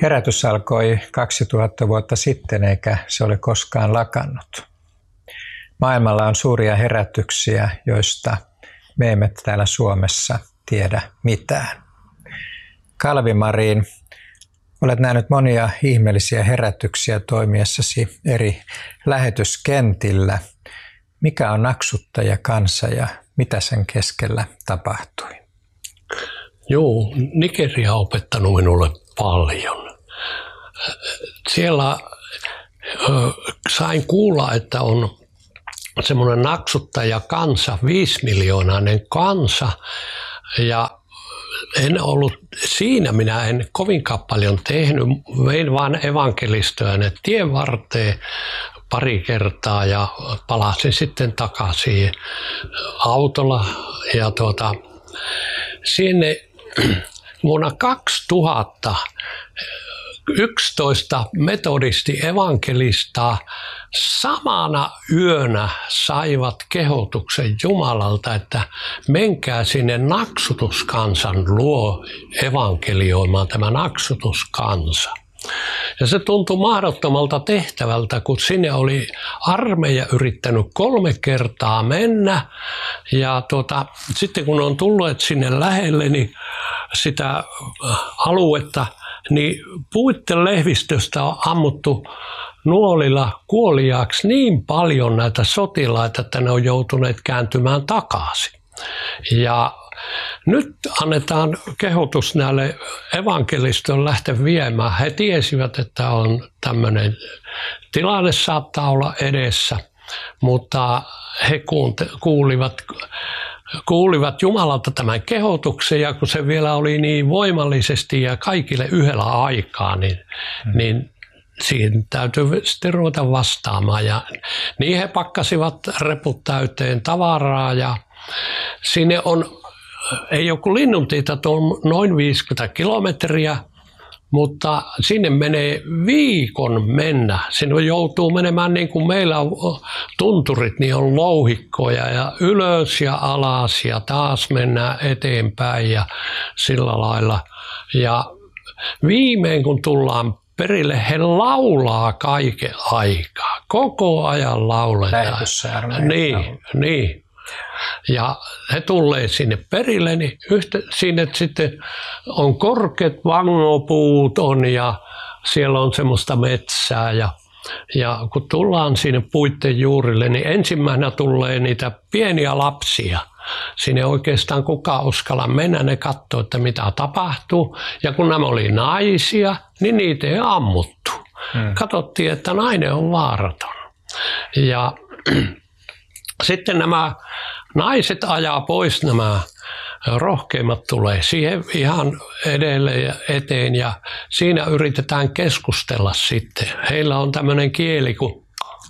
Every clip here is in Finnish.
Herätys alkoi 2000 vuotta sitten eikä se ole koskaan lakannut. Maailmalla on suuria herätyksiä, joista me emme täällä Suomessa tiedä mitään. Kalvi-Marin, olet nähnyt monia ihmeellisiä herätyksiä toimiessasi eri lähetyskentillä. Mikä on naksuttajakansa ja mitä sen keskellä tapahtui? Joo, Nigeria on opettanut minulle paljon. Siellä sain kuulla, että on semmoinen naksuttajakansa, 5-miljoonainen kansa, ja en ollut siinä, minä en kovinkaan paljon tehnyt, vein vaan evankelistoja ne tien varteen pari kertaa ja palasin sitten takaisin autolla ja sinne vuonna 2000 11 metodisti evankelistaa samana yönä saivat kehotuksen Jumalalta, että menkää sinne naksutuskansan luo evankelioimaan tämä naksutuskansa. Ja se tuntui mahdottomalta tehtävältä, kun sinne oli armeija yrittänyt 3 kertaa mennä. Ja sitten kun on tullut sinne lähelle niin sitä aluetta, niin puitten lehvistöstä on ammuttu nuolilla kuoliaaksi niin paljon näitä sotilaita, että ne on joutuneet kääntymään takaisin. Ja nyt annetaan kehotus näille evankelistoille lähteä viemään. He tiesivät, että on tämmöinen tilanne saattaa olla edessä, mutta he kuulivat Jumalalta tämän kehotuksen, ja kun se vielä oli niin voimallisesti ja kaikille yhdellä aikaa, niin siihen täytyy sitten ruveta vastaamaan. Ja niin he pakkasivat reput täyteen tavaraa, ja sinne ei ole kuin Linnuntiitä noin 50 kilometriä, mutta sinne menee viikon mennä. Sinne joutuu menemään niin kuin meillä on tunturit, niin on louhikkoja ja ylös ja alas ja taas mennään eteenpäin ja sillä lailla. Ja viimein kun tullaan perille, he laulaa kaiken aikaa. Koko ajan lauletaan. Niin. Ja he tulee sinne perille, niin sinne sitten on korkeat vangopuut ja siellä on semmoista metsää. Ja kun tullaan sinne puitten juurille, niin ensimmäisenä tulee niitä pieniä lapsia. Sinne oikeastaan kukaan uskalla mennä, ne katsoo, että mitä tapahtuu. Ja kun nämä oli naisia, niin niitä ei ammuttu. Katsottiin, että nainen on vaaraton. Ja sitten nämä naiset ajaa pois, nämä rohkeimmat tulee siihen ihan edelle ja eteen ja siinä yritetään keskustella sitten. Heillä on tämmöinen kieli kuin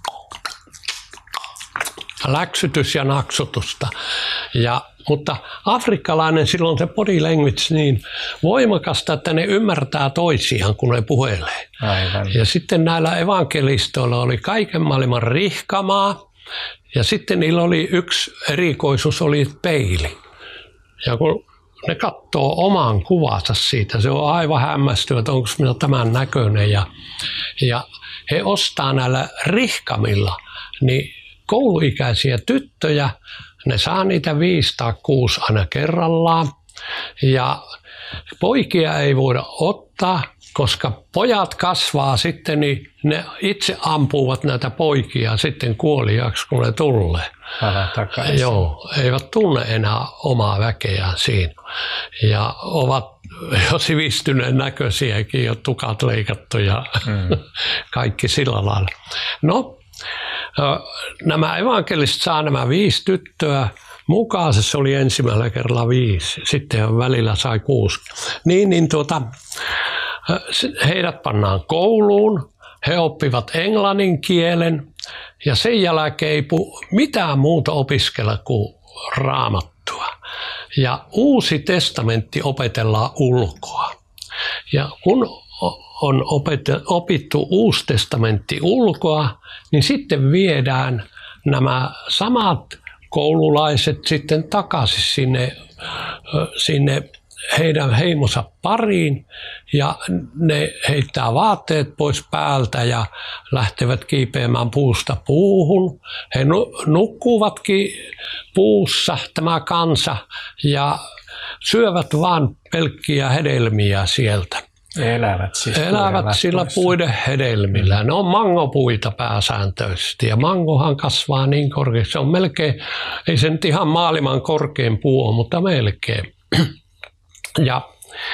läksytys ja naksutusta. Mutta afrikkalainen silloin se body language niin voimakasta, että ne ymmärtää toisiaan, kun ne puhelee. Aivan. Ja sitten näillä evankelistoilla oli kaiken maailman rihkamaa. Ja sitten niillä oli yksi erikoisuus, oli peili. Ja kun ne katsoo oman kuvansa siitä, se on aivan hämmästynyt, että onko minä tämän näköinen. Ja he ostaa näillä rihkamilla niin kouluikäisiä tyttöjä, ne saa niitä 5 tai 6 aina kerrallaan. Ja poikia ei voida ottaa, koska pojat kasvaa sitten, niin ne itse ampuvat näitä poikia sitten kuoliaaksi, kun ne tulee. Joo, eivät tunne enää omaa väkeään siinä. Ja ovat jo sivistyneen näköisiäkin, jo tukat leikattu ja kaikki sillä lailla. No, nämä evankelistit saa nämä 5 tyttöä. Mukaan se oli ensimmäisellä kerralla 5, sitten välillä sai 6. Heidät pannaan kouluun, he oppivat englannin kielen ja sen jälkeen ei mitään muuta opiskella kuin Raamattua. Ja Uusi testamentti opetellaan ulkoa. Ja kun on opittu Uusi testamentti ulkoa, niin sitten viedään nämä samat koululaiset sitten takaisin sinne heidän heimonsa pariin ja ne heittää vaatteet pois päältä ja lähtevät kiipeämään puusta puuhun. He nukkuvatkin puussa, tämä kansa, ja syövät vaan pelkkiä hedelmiä sieltä. Elävät sillä puiden hedelmillä. Ne on mangopuita pääsääntöisesti ja mangohan kasvaa niin korkeaksi. Se on melkein, ei se nyt ihan maailman korkein puu ole, mutta melkein. Ja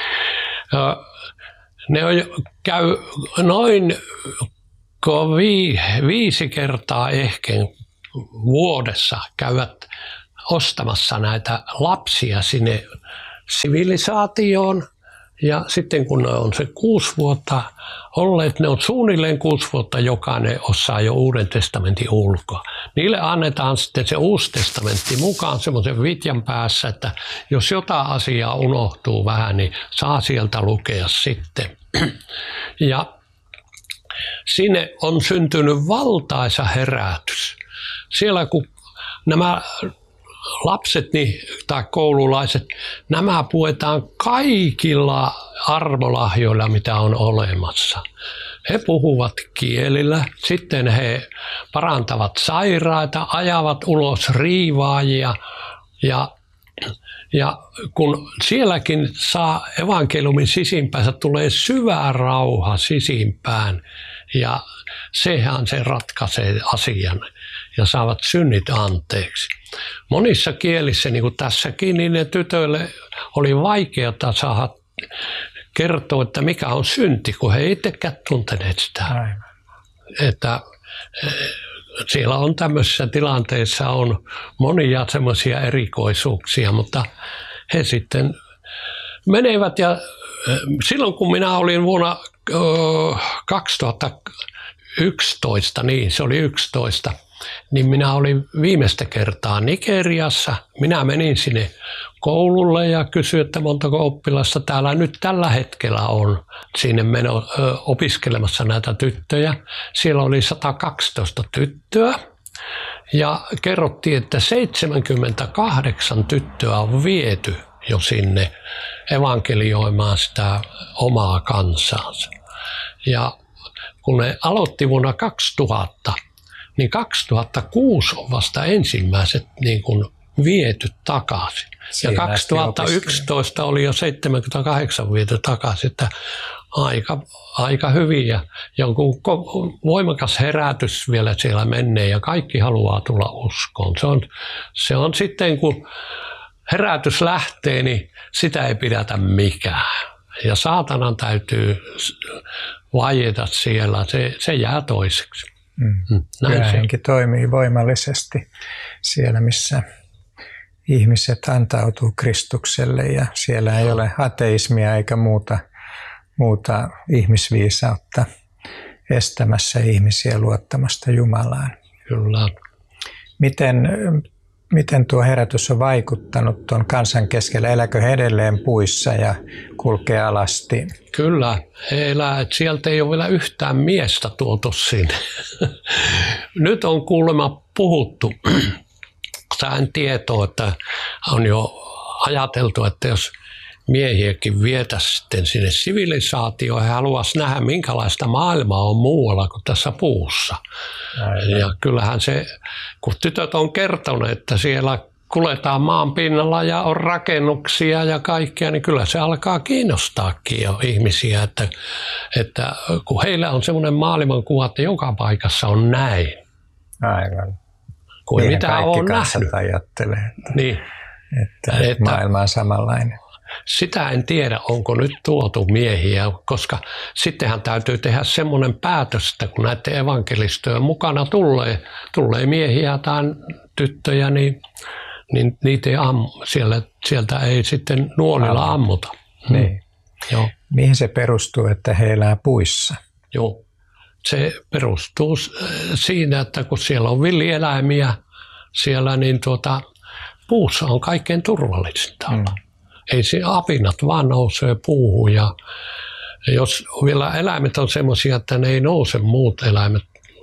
ne käy noin 5 kertaa ehkä vuodessa käyvät ostamassa näitä lapsia sinne sivilisaatioon. Ja sitten kun ne on se 6 vuotta olleet, ne on suunnilleen 6 vuotta jokainen osaa jo Uuden testamentin ulkoa. Niille annetaan sitten se Uusi testamentti mukaan semmoisen vitjan päässä, että jos jotain asiaa unohtuu vähän, niin saa sieltä lukea sitten. Ja sinne on syntynyt valtaisa herätys. Siellä kun nämä lapset tai koululaiset, nämä puetaan kaikilla armolahjoilla, mitä on olemassa. He puhuvat kielillä, sitten he parantavat sairaita, ajavat ulos riivaajia ja kun sielläkin saa evankeliumin sisimpäänsä, tulee syvä rauha sisimpään ja sehän se ratkaisee asian ja saavat synnit anteeksi. Monissa kielissä, niin kuin tässäkin, niin ne tytöille oli vaikeaa saada kertoa, että mikä on synti, kun he itsekään tunteneet sitä. Aivan. Että siellä on tämmöisissä tilanteissa on monia semmoisia erikoisuuksia, mutta he sitten menevät ja silloin kun minä olin vuonna 2011, niin se oli 11, niin minä olin viimeistä kertaa Nigeriassa. Minä menin sinne koululle ja kysyin, että montako oppilasta täällä nyt tällä hetkellä on sinne opiskelemassa näitä tyttöjä. Siellä oli 112 tyttöä ja kerrottiin, että 78 tyttöä on viety jo sinne evankelioimaan sitä omaa kansaansa. Ja kun ne aloitti vuonna 2000, niin 2006 on vasta ensimmäiset niin kuin viety takaisin. Ja 2011 oli jo 78 viety takaisin, että aika hyviä. Jonkun voimakas herätys vielä siellä menee ja kaikki haluaa tulla uskoon. Se on sitten, kun herätys lähtee, niin sitä ei pidätä mikään. Ja saatanan täytyy vaieta siellä, se jää toiseksi. Pyhä henki toimii voimallisesti siellä, missä ihmiset antautuu Kristukselle ja siellä ei ole ateismia eikä muuta ihmisviisautta estämässä ihmisiä luottamasta Jumalaan. Kyllä. Miten tuo herätys on vaikuttanut tuon kansan keskellä? Elääkö he edelleen puissa ja kulkee alasti? Kyllä, he elää. Sieltä ei ole vielä yhtään miestä tuotu sinne. Nyt on kuulemma puhuttu. Sain tietoa, että on jo ajateltu, että jos miehiäkin vietäisiin sitten sinne sivilisaatioon, he haluaisivat nähdä, minkälaista maailmaa on muualla kuin tässä puussa. Aivan. Ja kyllähän se, kun tytöt on kertoneet, että siellä kuljetaan maan pinnalla ja on rakennuksia ja kaikkea, niin kyllä se alkaa kiinnostaakin jo ihmisiä, että kun heillä on semmoinen maailmankuva, että joka paikassa on näin. Aivan. Kuin niin mitä on nähnyt. Ajattelee, niin, että maailma on samanlainen. Sitä en tiedä, onko nyt tuotu miehiä, koska sittenhän täytyy tehdä semmoinen päätös, että kun näiden evankelistojen mukana tulee miehiä tai tyttöjä, niin niitä ei sieltä ei sitten nuolilla ammuta. Niin. Joo. Mihin se perustuu, että he elää puissa? Joo. Se perustuu siinä, että kun siellä on villieläimiä siellä, niin puussa on kaikkein turvallisinta olla. Ei se apinat vaan nousee puuhun ja jos vielä eläimet on semmoisia, että ne ei nouse muut eläimet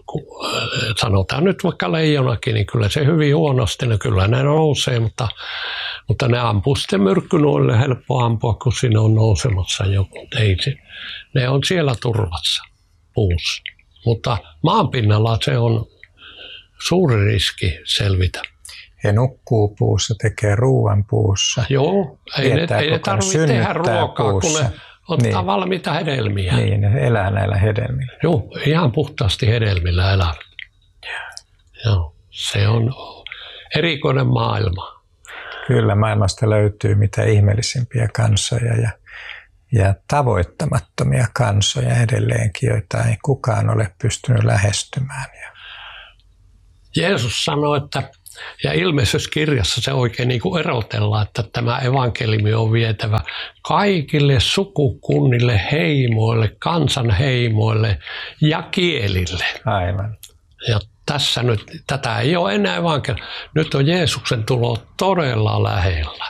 sanotaan nyt vaikka leijonakin, niin kyllä se hyvin huonosti, no kyllä ne nousee, mutta ne ampuu sitten myrkkynuolille helppo ampua, kun siinä on nousemassa joku. Ne on siellä turvassa puussa, mutta maanpinnalla se on suuri riski selvitä. He nukkuu puussa, tekee ruuan puussa. Joo, ei ne tarvitse tehdä ruokaa, puussa. Kun ne ottaa valmiita hedelmiä. Niin, ne elää näillä hedelmillä. Joo, ihan puhtaasti hedelmillä elävät. Joo, se on erikoinen maailma. Kyllä, maailmasta löytyy mitä ihmeellisimpiä kansoja ja tavoittamattomia kansoja edelleenkin, joita ei kukaan ole pystynyt lähestymään. Jeesus sanoi, että ja ilmestyskirjassa se oikein niin kuin erotellaan, että tämä evankeliumi on vietävä kaikille sukukunnille, heimoille, kansanheimoille ja kielille. Aivan. Ja tässä nyt, tätä ei ole enää evankeliumia. Nyt on Jeesuksen tulo todella lähellä.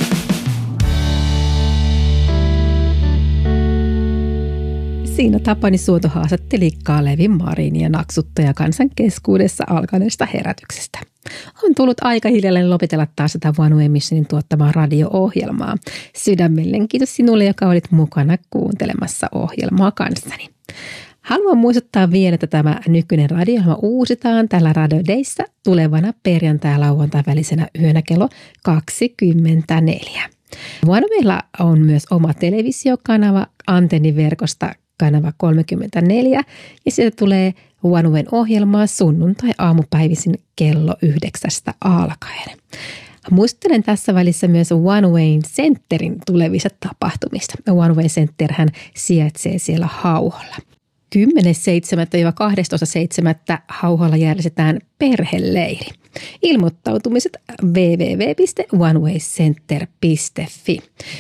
Siinä Tapani Suoto haastatteli Kalevin Marinia naksuttaja kansan keskuudessa alkaneesta herätyksestä. On tullut aika hiljalleen lopetella taas tätä One Way Missionin tuottamaa radio-ohjelmaa. Sydämellinen kiitos sinulle, joka olit mukana kuuntelemassa ohjelmaa kanssani. Haluan muistuttaa vielä, että tämä nykyinen radio-ohjelma uusitaan tällä Radio Dayssä tulevana perjantai- ja lauantai välisenä yönä kello 24. One Waylla on myös oma televisiokanava antenniverkosta kanava 34 ja sieltä tulee One Wayn ohjelmaa sunnuntai-aamupäivisin kello 9 alkaen. Muistelen tässä välissä myös One Wayn Centerin tulevista tapahtumista. One Way Centerhän sijaitsee siellä Hauholla. 10.7.–12.7. Hauholla järjestetään perheleiri. Ilmoittautumiset www.onewaycenter.fi.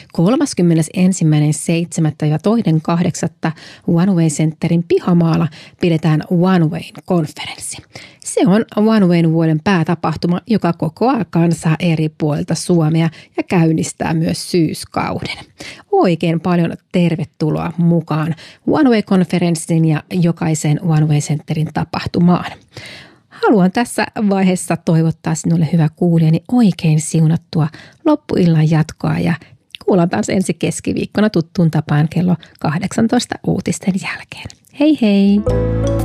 31.7.–2.8. One Way Centerin pihamaalla pidetään One Wayn konferenssi. Se on One Wayn vuoden päätapahtuma, joka kokoaa kansaa eri puolilta Suomea ja käynnistää myös syyskauden. Oikein paljon tervetuloa mukaan One Way-konferenssin ja jokaiseen One Way Centerin tapahtumaan. Haluan tässä vaiheessa toivottaa sinulle, hyvä kuulijani, oikein siunattua loppuillan jatkoa ja kuullaan taas ensi keskiviikkona tuttuun tapaan kello 18 uutisten jälkeen. Hei hei!